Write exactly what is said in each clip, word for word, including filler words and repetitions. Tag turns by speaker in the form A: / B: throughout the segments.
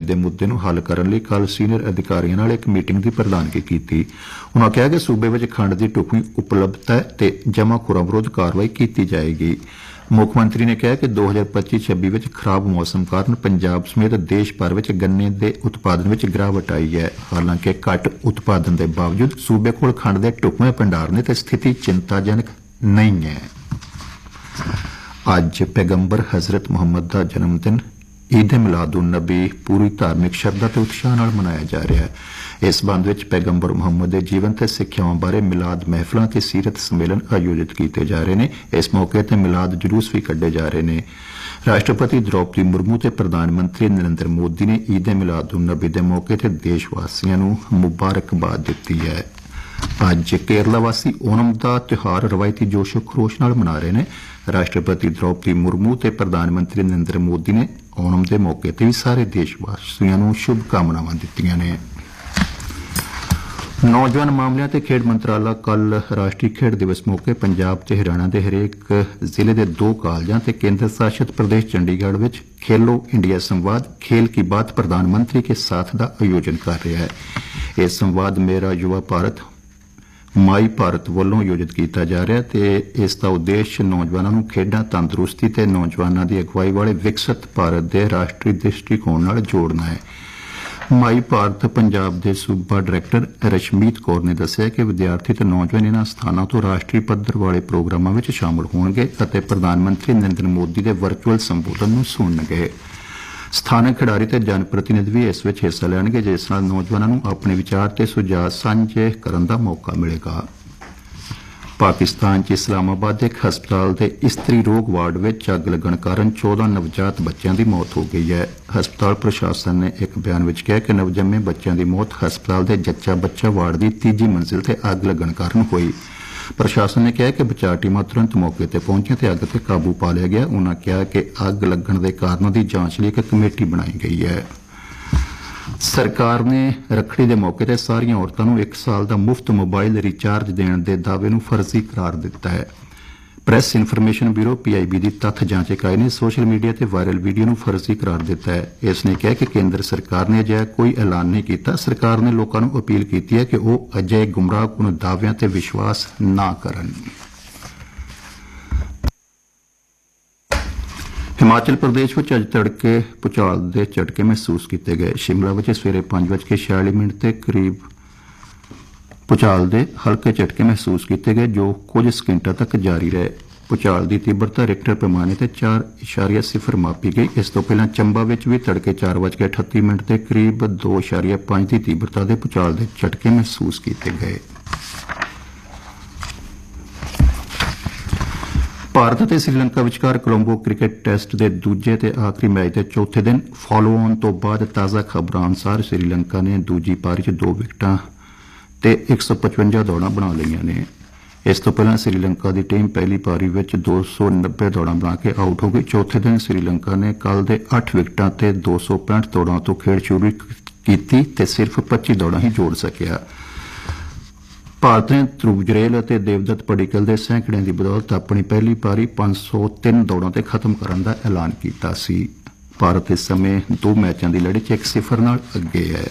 A: ਦੇ ਮੁੱਦੇ ਨੂੰ ਹੱਲ ਕਰਨ ਲਈ ਕੱਲ ਸੀਨੀਅਰ ਅਧਿਕਾਰੀਆਂ ਨਾਲ ਇੱਕ ਮੀਟਿੰਗ ਦੀ ਪ੍ਰਧਾਨਗੀ ਕੀਤੀ। ਉਨ੍ਹਾਂ ਕਿਹਾ ਕਿ ਸੂਬੇ ਵਿੱਚ ਖੰਡ ਦੀ ਢੁਕਵੀਂ ਉਪਲਬਧਤਾ ਹੈ ਤੇ ਜਮਾਖੋਰਾਂ ਵਿਰੁੱਧ ਕਾਰਵਾਈ ਕੀਤੀ ਜਾਏਗੀ। ਮੁੱਖ ਮੰਤਰੀ ਨੇ ਕਿਹਾ ਕਿ ਦੋ ਹਜ਼ਾਰ ਪੱਚੀ ਛੱਬੀ ਵਿੱਚ ਖਰਾਬ ਮੌਸਮ ਕਾਰਨ ਪੰਜਾਬ ਸਮੇਤ ਦੇਸ਼ ਭਰ ਵਿੱਚ ਗੰਨੇ ਦੇ ਉਤਪਾਦਨ ਵਿੱਚ ਗਿਰਾਵਟ ਆਈ ਹੈ। ਹਾਲਾਂਕਿ ਘੱਟ ਉਤਪਾਦਨ ਦੇ ਬਾਵਜੂਦ ਸੂਬੇ ਕੋਲ ਖੰਡ ਦੇ ਢੁਕਵੇਂ ਭੰਡਾਰ ਨੇ ਤੇ ਸਥਿਤੀ ਚਿੰਤਾਜਨਕ ਨਹੀਂ ਹੈ। ਅੱਜ ਪੈਗੰਬਰ ਹਜ਼ਰਤ ਮੁਹੰਮਦ ਦਾ ਜਨਮ ਦਿਨ ਈਦ ਮਿਲਾਦ ਉਨ ਨਬੀ ਪੂਰੀ ਧਾਰਮਿਕ ਸ਼ਰਧਾ ਤੇ ਉਤਸ਼ਾਹ ਨਾਲ ਮਨਾਇਆ ਜਾ ਰਿਹਾ ਹੈ। ਇਸ ਸੰਬੰਧ ਵਿੱਚ ਪੈਗੰਬਰ ਮੁਹੰਮਦ ਦੇ ਜੀਵਨ ਤੇ ਸਿੱਖਿਆਵਾਂ ਬਾਰੇ ਮਿਲਾਦ ਮਹਿਫਲਾਂ ਤੇ ਸੀਰਤ ਸੰਮੇਲਨ ਆਯੋਜਿਤ ਕੀਤੇ ਜਾ ਰਹੇ ਨੇ। ਇਸ ਮੌਕੇ ਤੇ ਮਿਲਾਦ ਜਲੂਸ ਵੀ ਕੱਢੇ ਜਾ ਰਹੇ ਨੇ। ਰਾਸ਼ਟਰਪਤੀ ਦ੍ਰੌਪਦੀ ਮੁਰਮੂ ਤੇ ਪ੍ਰਧਾਨ ਮੰਤਰੀ ਨਰਿੰਦਰ ਮੋਦੀ ਨੇ ਈਦ ਮਿਲਾਦ ਉਨ ਨਬੀ ਦੇ ਮੌਕੇ ਤੇ ਦੇਸ਼ ਵਾਸੀਆਂ ਨੂੰ ਮੁਬਾਰਕਬਾਦ ਦਿੱਤੀ ਹੈ। ਅੱਜ ਕੇਰਲਾ ਵਾਸੀ ਓਨਮ ਦਾ ਤਿਉਹਾਰ ਰਵਾਇਤੀ ਜੋਸ਼ੋ ਖਰੋਸ਼ ਨਾਲ ਮਨਾ ਰਹੇ ਨੇ। ਰਾਸ਼ਟਰਪਤੀ ਦ੍ਰੌਪਦੀ ਮੁਰਮੂ ਤੇ ਪ੍ਰਧਾਨ ਮੰਤਰੀ ਨਰਿੰਦਰ ਮੋਦੀ ਨੇ ਓਨਮ ਦੇ ਮੌਕੇ ਤੇ ਵੀ ਸਾਰੇ ਦੇਸ਼ ਵਾਸੀਆਂ ਨੂੰ ਸ਼ੁਭ ਕਾਮਨਾਵਾਂ ਦਿੱਤੀਆਂ ਨੇ। ਨੌਜਵਾਨ ਮਾਮਲਿਆਂ ਤੇ ਖੇਡ ਮੰਤਰਾਲਾ ਕੱਲ ਰਾਸ਼ਟਰੀ ਖੇਡ ਦਿਵਸ ਮੌਕੇ ਪੰਜਾਬ ਤੇ ਹਰਿਆਣਾ ਦੇ ਹਰੇਕ ਜ਼ਿਲ੍ਹੇ ਦੇ ਦੋ ਕਾਲਜਾਂ ਤੇ ਕੇਂਦਰ ਸ਼ਾਸਿਤ ਪ੍ਰਦੇਸ਼ ਚੰਡੀਗੜ੍ਹ ਵਿੱਚ ਖੇਲੋ ਇੰਡੀਆ ਸੰਵਾਦ ਖੇਲ ਕੀ ਬਾਤ ਪ੍ਰਧਾਨ ਮੰਤਰੀ ਕੇ ਸਾਥ ਦਾ ਆਯੋਜਨ ਕਰ ਰਿਹਾ ਹੈ। ਇਹ ਸੰਵਾਦ ਮੇਰਾ ਯੁਵਾ ਭਾਰਤ ਮਾਈ ਭਾਰਤ ਵੱਲੋਂ ਆਯੋਜਿਤ ਕੀਤਾ ਜਾ ਰਿਹਾ ਤੇ ਇਸ ਦਾ ਉਦੇਸ਼ ਨੌਜਵਾਨਾਂ ਨੂੰ ਖੇਡਾਂ ਤੰਦਰੁਸਤੀ ਤੇ ਨੌਜਵਾਨਾਂ ਦੀ ਅਗਵਾਈ ਵਾਲੇ ਵਿਕਸਿਤ ਭਾਰਤ ਦੇ ਰਾਸ਼ਟਰੀ ਦ੍ਰਿਸ਼ਟੀਕੋਣ ਨਾਲ ਜੋੜਨਾ ਹੈ। ਮਾਈ ਭਾਰਤ ਪੰਜਾਬ ਦੇ ਸੂਬਾ ਡਾਇਰੈਕਟਰ ਰਸ਼ਮੀਤ ਕੌਰ ਨੇ ਦੱਸਿਆ ਕਿ ਵਿਦਿਆਰਥੀ ਤੇ ਨੌਜਵਾਨ ਇਨ੍ਹਾਂ ਸਥਾਨਾਂ ਤੋਂ ਰਾਸ਼ਟਰੀ ਪੱਧਰ ਵਾਲੇ ਪ੍ਰੋਗਰਾਮਾਂ ਵਿੱਚ ਸ਼ਾਮਲ ਹੋਣਗੇ ਅਤੇ ਪ੍ਰਧਾਨ ਮੰਤਰੀ ਨਰਿੰਦਰ ਮੋਦੀ ਦੇ ਵਰਚੁਅਲ ਸੰਬੋਧਨ ਨੂੰ ਸੁਣਨਗੇ। ਸਥਾਨਕ ਖਿਡਾਰੀ ਤੇ ਜਨ ਪ੍ਰਤੀਨਿਧ ਵੀ ਇਸ ਵਿੱਚ ਹਿੱਸਾ ਲੈਣਗੇ, ਜਿਸ ਨਾਲ ਨੌਜਵਾਨਾਂ ਨੂੰ ਆਪਣੇ ਵਿਚਾਰ ਤੇ ਸੁਝਾਅ ਸਾਂਝੇ ਕਰਨ ਦਾ ਮੌਕਾ ਮਿਲੇਗਾ। ਪਾਕਿਸਤਾਨ ਚ ਇਸਲਾਮਾਬਾਦ ਦੇ ਇੱਕ ਹਸਪਤਾਲ ਦੇ ਇਸਤਰੀ ਰੋਗ ਵਾਰਡ ਵਿੱਚ ਅੱਗ ਲੱਗਣ ਕਾਰਨ ਚੌਦਾਂ ਨਵਜਾਤ ਬੱਚਿਆਂ ਦੀ ਮੌਤ ਹੋ ਗਈ ਹੈ। ਹਸਪਤਾਲ ਪ੍ਰਸ਼ਾਸਨ ਨੇ ਇੱਕ ਬਿਆਨ ਵਿੱਚ ਕਿਹਾ ਕਿ ਨਵਜੰਮੇ ਬੱਚਿਆਂ ਦੀ ਮੌਤ ਹਸਪਤਾਲ ਦੇ ਜੱਚਾ ਬੱਚਾ ਵਾਰਡ ਦੀ ਤੀਜੀ ਮੰਜ਼ਿਲ ਤੇ ਅੱਗ ਲੱਗਣ ਕਾਰਨ ਹੋਈ। ਪ੍ਰਸ਼ਾਸਨ ਨੇ ਕਿਹਾ ਕਿ ਬਚਾਅ ਟੀਮਾਂ ਤੁਰੰਤ ਮੌਕੇ ਤੇ ਪਹੁੰਚੀਆਂ ਤੇ ਅੱਗ ਤੇ ਕਾਬੂ ਪਾ ਲਿਆ ਗਿਆ। ਉਨ੍ਹਾਂ ਕਿਹਾ ਕਿ ਅੱਗ ਲੱਗਣ ਦੇ ਕਾਰਨਾਂ ਦੀ ਜਾਂਚ ਲਈ ਇੱਕ ਕਮੇਟੀ ਬਣਾਈ ਗਈ ਹੈ। ਸਰਕਾਰ ਨੇ ਰੱਖੜੀ ਦੇ ਮੌਕੇ ਤੇ ਸਾਰੀਆਂ ਔਰਤਾਂ ਨੂੰ ਇੱਕ ਸਾਲ ਦਾ ਮੁਫਤ ਮੋਬਾਈਲ ਰੀਚਾਰਜ ਦੇਣ ਦੇ ਦਾਅਵੇ ਨੂੰ ਫਰਜ਼ੀ ਕਰਾਰ ਦਿੱਤਾ ਹੈ। Press information bureau P I B ਦੀ ਤੱਥ ਜਾਂਚ ਇਕਾਈ ਨੇ ਸੋਸ਼ਲ ਮੀਡੀਆ ਤੇ ਵਾਇਰਲ ਵੀਡੀਓ ਨੂੰ ਫਰਜ਼ੀ ਕਰਾਰ ਦਿੱਤਾ ਹੈ। ਇਸ ਨੇ ਕਿਹਾ ਕਿ ਕੇਂਦਰ ਸਰਕਾਰ ਨੇ ਅਜਿਹਾ ਕੋਈ ਐਲਾਨ ਨਹੀਂ ਕੀਤਾ। ਸਰਕਾਰ ਨੇ ਲੋਕਾਂ ਨੂੰ ਅਪੀਲ ਕੀਤੀ ਹੈ ਕਿ ਉਹ ਅਜਿਹੇ ਗੁੰਮਰਾਹਕੁਨ ਦਾਅਵਿਆਂ ਤੇ ਵਿਸ਼ਵਾਸ ਨਾ ਕਰਨ। ਹਿਮਾਚਲ ਪ੍ਰਦੇਸ਼ ਵਿੱਚ ਅੱਜ ਤੜਕੇ ਭੂਚਾਲ ਦੇ ਝਟਕੇ ਮਹਿਸੂਸ ਕੀਤੇ ਗਏ। ਸ਼ਿਮਲਾ ਵਿੱਚ ਸਵੇਰੇ ਪੰਜ ਵਜ ਕੇ ਛਿਆਲੀ ਮਿੰਟ ਤੇ ਕਰੀਬ ਭੂਚਾਲ ਦੇ ਹਲਕੇ ਝਟਕੇ ਮਹਿਸੂਸ ਕੀਤੇ ਗਏ, ਜੋ ਕੁਝ ਸਕਿੰਟਾਂ ਤੱਕ ਜਾਰੀ ਰਹੇ। ਭੂਚਾਲ ਦੀ ਤੀਬਰਤਾ ਰਿਕਟਰ ਪੈਮਾਨੇ ਤੇ ਚਾਰ ਇਸ਼ਾਰੀਆ ਸਿਫਰ ਮਾਪੀ ਗਈ। ਇਸ ਤੋਂ ਪਹਿਲਾਂ ਚੰਬਾ ਵਿੱਚ ਵੀ ਤੜਕੇ ਚਾਰ ਵਜ ਕੇ ਅਠੱਤੀ ਮਿੰਟ ਤੇ ਕਰੀਬ ਦੋ ਇਸ਼ਾਰੀਆ ਪੰਜ ਦੀ ਤੀਬਰਤਾ ਦੇ ਭੂਚਾਲ ਦੇ ਝਟਕੇ ਮਹਿਸੂਸ ਕੀਤੇ ਗਏ। ਭਾਰਤ ਅਤੇ ਸ੍ਰੀਲੰਕਾ ਵਿਚਕਾਰ ਕੋਲੰਬੋ ਕ੍ਰਿਕਟ ਟੈਸਟ ਦੇ ਦੂਜੇ ਤੇ ਆਖਰੀ ਮੈਚ ਦੇ ਚੌਥੇ ਦਿਨ ਫਾਲੋ ਆਨ ਤੋਂ ਬਾਅਦ ਤਾਜ਼ਾ ਖਬਰਾਂ ਅਨੁਸਾਰ ਸ੍ਰੀਲੰਕਾ ਨੇ ਦੂਜੀ ਪਾਰੀ 'ਚ ਦੋ ਵਿਕਟਾਂ ਤੇ ਇੱਕ ਸੌ ਪਚਵੰਜਾ ਦੌੜਾਂ ਬਣਾ ਲਈਆਂ ਨੇ। ਇਸ ਤੋਂ ਪਹਿਲਾਂ ਸ੍ਰੀਲੰਕਾ ਦੀ ਟੀਮ ਪਹਿਲੀ ਪਾਰੀ ਵਿੱਚ ਦੋ ਸੌ ਨੱਬੇ ਦੌੜਾਂ ਬਣਾ ਕੇ ਆਊਟ ਹੋ ਗਈ। ਚੌਥੇ ਦਿਨ ਸ੍ਰੀਲੰਕਾ ਨੇ ਕੱਲ ਦੇ ਅੱਠ ਵਿਕਟਾਂ ਤੇ ਦੋ ਸੌ ਪੈਂਹਠ ਦੌੜਾਂ ਤੋਂ ਖੇਡ ਸ਼ੁਰੂ ਕੀਤੀ ਤੇ ਸਿਰਫ ਪੱਚੀ ਦੌੜਾਂ ਹੀ ਜੋੜ ਸਕਿਆ। ਭਾਰਤ ਨੇ ਧਰੁਵ ਜੁਰੇਲ ਅਤੇ ਦੇਵਦੱਤ ਪੱਡੀਕਲ ਦੇ ਸੈਂਕੜਿਆਂ ਦੀ ਬਦੌਲਤ ਆਪਣੀ ਪਹਿਲੀ ਪਾਰੀ ਪੰਜ ਸੌ ਤਿੰਨ ਦੌੜਾਂ ਤੇ ਖਤਮ ਕਰਨ ਦਾ ਐਲਾਨ ਕੀਤਾ ਸੀ। ਭਾਰਤ ਇਸ ਸਮੇਂ ਦੋ ਮੈਚਾਂ ਦੀ ਲੜੀ 'ਚ ਇੱਕ ਸਿਫਰ ਨਾਲ ਅੱਗੇ ਹੈ।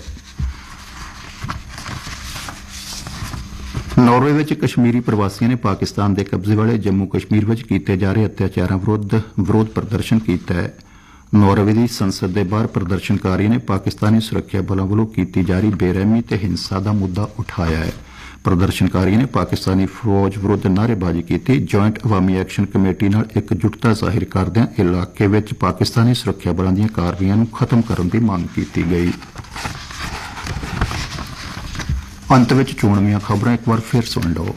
A: ਨਾਰਵੇ ਵਿੱਚ ਕਸ਼ਮੀਰੀ ਪ੍ਰਵਾਸੀਆਂ ਨੇ ਪਾਕਿਸਤਾਨ ਦੇ ਕਬਜ਼ੇ ਵਾਲੇ ਜੰਮੂ ਕਸ਼ਮੀਰ ਵਿੱਚ ਕੀਤੇ ਜਾ ਰਹੇ ਅਤਿਆਚਾਰਾਂ ਵਿਰੁੱਧ ਵਿਰੋਧ ਪ੍ਰਦਰਸ਼ਨ ਕੀਤਾ ਹੈ। ਨਾਰਵੇ ਦੀ ਸੰਸਦ ਦੇ ਬਾਹਰ ਪ੍ਰਦਰਸ਼ਨਕਾਰੀਆਂ ਨੇ ਪਾਕਿਸਤਾਨੀ ਸੁਰੱਖਿਆ ਬਲਾਂ ਵੱਲੋਂ ਕੀਤੀ ਜਾ ਰਹੀ ਬੇਰਹਿਮੀ ਤੇ ਹਿੰਸਾ ਦਾ ਮੁੱਦਾ ਉਠਾਇਆ ਹੈ। ਪ੍ਰਦਰਸ਼ਨਕਾਰੀਆਂ ਨੇ ਪਾਕਿਸਤਾਨੀ ਫੌਜ ਵਿਰੁੱਧ ਨਾਅਰੇਬਾਜ਼ੀ ਕੀਤੀ। ਜੁਆਇੰਟ ਅਵਾਮੀ ਐਕਸ਼ਨ ਕਮੇਟੀ ਨਾਲ ਇਕਜੁੱਟਤਾ ਜ਼ਾਹਿਰ ਕਰਦਿਆਂ ਇਲਾਕੇ ਵਿੱਚ ਪਾਕਿਸਤਾਨੀ ਸੁਰੱਖਿਆ ਬਲਾਂ ਦੀਆਂ ਕਾਰਵਾਈਆਂ ਨੂੰ ਖਤਮ ਕਰਨ ਦੀ ਮੰਗ ਕੀਤੀ ਗਈ। ਅੰਤ ਵਿੱਚ ਚੋਣਵੀਆਂ ਖਬਰਾਂ ਇੱਕ ਵਾਰ ਫਿਰ ਸੁਣ ਲਓ।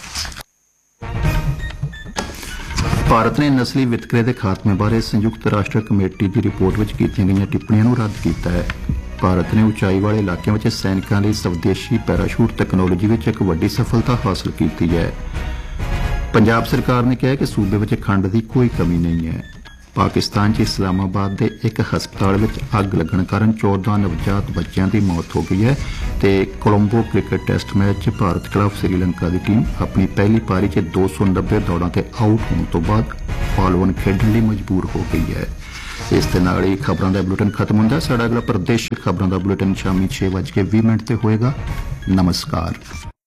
A: ਭਾਰਤ ਨੇ ਨਸਲੀ ਵਿਤਕਰੇ ਦੇ ਖਾਤਮੇ ਬਾਰੇ ਸੰਯੁਕਤ ਰਾਸ਼ਟਰ ਕਮੇਟੀ ਦੀ ਰਿਪੋਰਟ ਵਿੱਚ ਕੀਤੀਆਂ ਗਈਆਂ ਟਿੱਪਣੀਆਂ ਨੂੰ ਰੱਦ ਕੀਤਾ ਹੈ। ਭਾਰਤ ਨੇ ਉਚਾਈ ਵਾਲੇ ਇਲਾਕਿਆਂ ਵਿੱਚ ਸੈਨਿਕਾਂ ਲਈ ਸਵਦੇਸ਼ੀ ਪੈਰਾਸ਼ੂਟ ਤਕਨਾਲੋਜੀ ਵਿੱਚ ਇੱਕ ਵੱਡੀ ਸਫਲਤਾ ਹਾਸਲ ਕੀਤੀ ਹੈ। ਪੰਜਾਬ ਸਰਕਾਰ ਨੇ ਕਿਹਾ ਕਿ ਸੂਬੇ ਵਿੱਚ ਖੰਡ ਦੀ ਕੋਈ ਕਮੀ ਨਹੀਂ ਹੈ। ਪਾਕਿਸਤਾਨ 'ਚ ਇਸਲਾਮਾਬਾਦ ਦੇ ਇੱਕ ਹਸਪਤਾਲ ਵਿੱਚ ਅੱਗ ਲੱਗਣ ਕਾਰਨ ਚੌਦਾਂ ਨਵਜਾਤ ਬੱਚਿਆਂ ਦੀ ਮੌਤ ਹੋ ਗਈ ਹੈ ਤੇ ਕੋਲੰਬੋ ਕ੍ਰਿਕਟ ਟੈਸਟ ਮੈਚ 'ਚ ਭਾਰਤ ਖਿਲਾਫ ਸ੍ਰੀਲੰਕਾ ਦੀ ਟੀਮ ਆਪਣੀ ਪਹਿਲੀ ਪਾਰੀ 'ਚ ਦੋ ਸੌ ਨੱਬੇ ਦੌੜਾਂ ਤੇ ਆਊਟ ਹੋਣ ਤੋਂ ਬਾਅਦ ਫਾਲੋਅਨ ਖੇਡਣ ਲਈ ਮਜਬੂਰ ਹੋ ਗਈ ਹੈ। इस दे नाल ही खबरां दा बुलेटिन खत्म हुंदा। साडा अगला प्रदेश खबरां दा बुलेटिन शामी छे बज के बीस मिनट ते होएगा। नमस्कार।